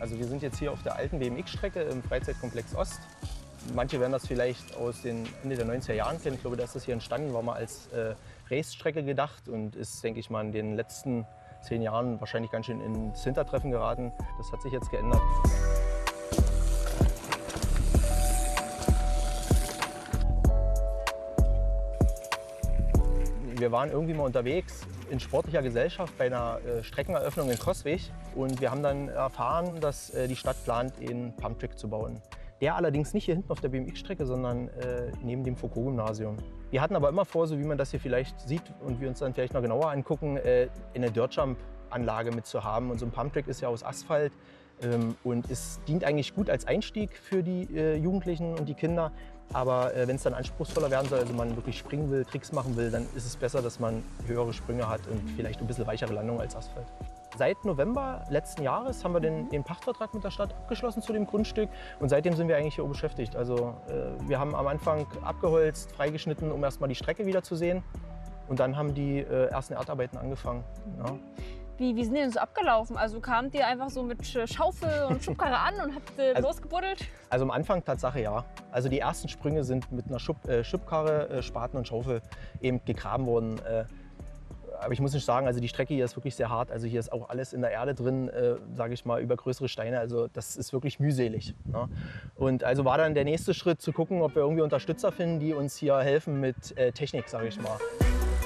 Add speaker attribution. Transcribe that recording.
Speaker 1: Also wir sind jetzt hier auf der alten BMX-Strecke im Freizeitkomplex Ost. Manche werden das vielleicht aus den Ende der 90er Jahren kennen. Ich glaube, da ist das hier entstanden, war mal als Race-Strecke gedacht und ist, denke ich mal, in den letzten 10 Jahren wahrscheinlich ganz schön ins Hintertreffen geraten. Das hat sich jetzt geändert. Wir waren irgendwie mal unterwegs in sportlicher Gesellschaft bei einer Streckeneröffnung in Coswig und wir haben dann erfahren, dass die Stadt plant, einen Pumptrack zu bauen. Der allerdings nicht hier hinten auf der BMX-Strecke, sondern neben dem Foucault-Gymnasium. Wir hatten aber immer vor, so wie man das hier vielleicht sieht und wir uns dann vielleicht noch genauer angucken, eine Dirtjump-Anlage mitzuhaben. Und so ein Pumptrack ist ja aus Asphalt und es dient eigentlich gut als Einstieg für die Jugendlichen und die Kinder. Aber wenn es dann anspruchsvoller werden soll, also man wirklich springen will, Tricks machen will, dann ist es besser, dass man höhere Sprünge hat und vielleicht ein bisschen weichere Landung als Asphalt. Seit November letzten Jahres haben wir den Pachtvertrag mit der Stadt abgeschlossen zu dem Grundstück und seitdem sind wir eigentlich hier beschäftigt. Also wir haben am Anfang abgeholzt, freigeschnitten, um erstmal die Strecke wieder zu sehen und dann haben die ersten Erdarbeiten angefangen. Ja.
Speaker 2: Wie sind die denn so abgelaufen? Also kamt ihr einfach so mit Schaufel und Schubkarre an und habt losgebuddelt?
Speaker 1: Also am Anfang Tatsache ja. Also die ersten Sprünge sind mit einer Schubkarre, Spaten und Schaufel eben gegraben worden. Aber ich muss nicht sagen, also die Strecke hier ist wirklich sehr hart. Also hier ist auch alles in der Erde drin, sage ich mal, über größere Steine. Also das ist wirklich mühselig. Ne? Und also war dann der nächste Schritt zu gucken, ob wir irgendwie Unterstützer finden, die uns hier helfen mit Technik, sage ich mal.